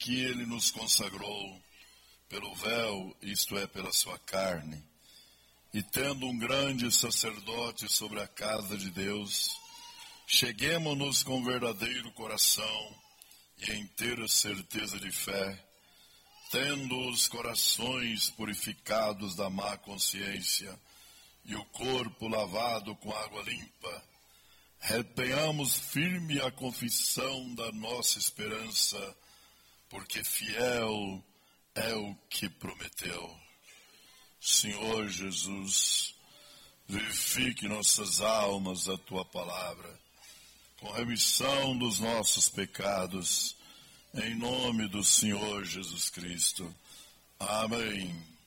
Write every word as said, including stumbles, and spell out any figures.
que ele nos consagrou pelo véu, isto é, pela sua carne, e tendo um grande sacerdote sobre a casa de Deus, cheguemo-nos com verdadeiro coração e inteira certeza de fé, tendo os corações purificados da má consciência e o corpo lavado com água limpa, retenhamos firme a confissão da nossa esperança, porque fiel é o que prometeu. Senhor Jesus, vivifique nossas almas a tua palavra, com remissão dos nossos pecados, em nome do Senhor Jesus Cristo. Amém.